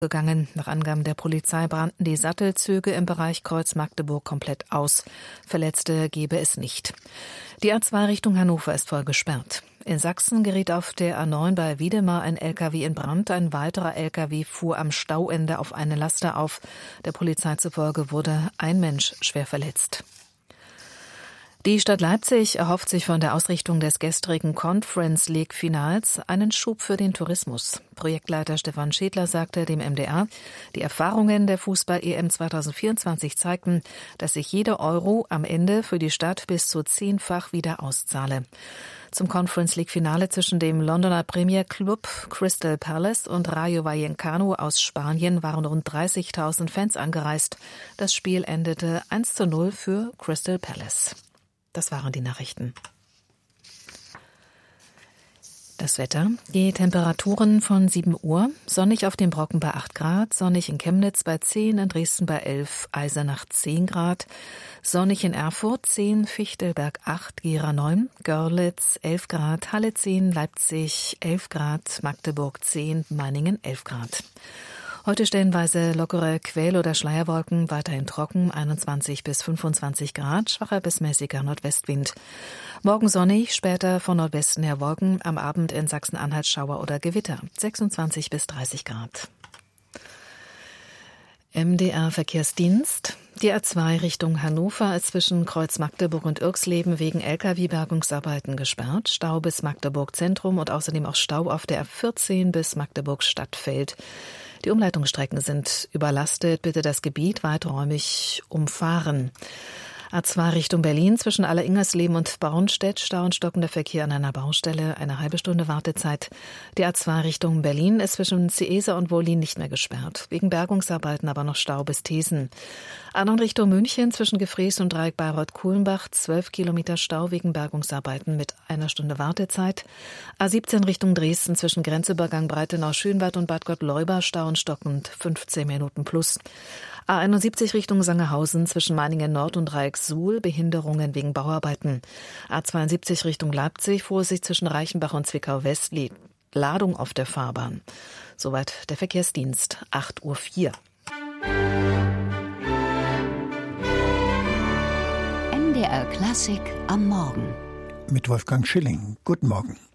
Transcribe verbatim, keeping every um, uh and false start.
gegangen. Nach Angaben der Polizei brannten die Sattelzüge im Bereich Kreuz-Magdeburg komplett aus. Verletzte gebe es nicht. Die A zwei Richtung Hannover ist voll gesperrt. In Sachsen geriet auf der A neun bei Wiedemar ein L K W in Brand. Ein weiterer L K W fuhr am Stauende auf eine Laster auf. Der Polizei zufolge wurde ein Mensch schwer verletzt. Die Stadt Leipzig erhofft sich von der Ausrichtung des gestrigen Conference League Finals einen Schub für den Tourismus. Projektleiter Stefan Schädler sagte dem M D R, die Erfahrungen der Fußball-E M zwanzig vierundzwanzig zeigten, dass sich jeder Euro am Ende für die Stadt bis zu zehnfach wieder auszahle. Zum Conference League Finale zwischen dem Londoner Premier Club Crystal Palace und Rayo Vallecano aus Spanien waren rund dreißigtausend Fans angereist. Das Spiel endete eins zu null für Crystal Palace. Das waren die Nachrichten. Das Wetter. Die Temperaturen von sieben Uhr. Sonnig auf dem Brocken bei acht Grad, sonnig in Chemnitz bei zehn, in Dresden bei elf, Eisenach zehn Grad, sonnig in Erfurt zehn, Fichtelberg acht, Gera neun, Görlitz elf Grad, Halle zehn, Leipzig elf Grad, Magdeburg zehn, Meiningen elf Grad. Heute stellenweise lockere Quell- oder Schleierwolken, weiterhin trocken, einundzwanzig bis fünfundzwanzig Grad, schwacher bis mäßiger Nordwestwind. Morgen sonnig, später von Nordwesten her Wolken, am Abend in Sachsen-Anhalt Schauer oder Gewitter, sechsundzwanzig bis dreißig Grad. M D R-Verkehrsdienst. Die A zwei Richtung Hannover ist zwischen Kreuz-Magdeburg und Irxleben wegen L K W-Bergungsarbeiten gesperrt. Stau bis Magdeburg Zentrum und außerdem auch Stau auf der A vierzehn bis Magdeburg Stadtfeld. Die Umleitungsstrecken sind überlastet. Bitte das Gebiet weiträumig umfahren. A zwei Richtung Berlin zwischen Aller-Ingersleben und Bornstedt, Stau und stockender Verkehr an einer Baustelle, eine halbe Stunde Wartezeit. Die A zwei Richtung Berlin ist zwischen Ciesa und Wollin nicht mehr gesperrt. Wegen Bergungsarbeiten aber noch Stau bis Thesen. A neun Richtung München zwischen Gefrees und Dreieck Bayreuth-Kuhlenbach, zwölf Kilometer Stau wegen Bergungsarbeiten mit einer Stunde Wartezeit. A siebzehn Richtung Dresden zwischen Grenzübergang Breitenau-Schönwald und Bad Gott-Leuba, Stau und stockend fünfzehn Minuten plus. A einundsiebzig Richtung Sangerhausen zwischen Meiningen Nord und Dreieck-Suhl, Behinderungen wegen Bauarbeiten. A zweiundsiebzig Richtung Leipzig, Vorsicht zwischen Reichenbach und Zwickau West, Ladung auf der Fahrbahn. Soweit der Verkehrsdienst, acht Uhr vier. M D R Klassik am Morgen. Mit Wolfgang Schilling. Guten Morgen.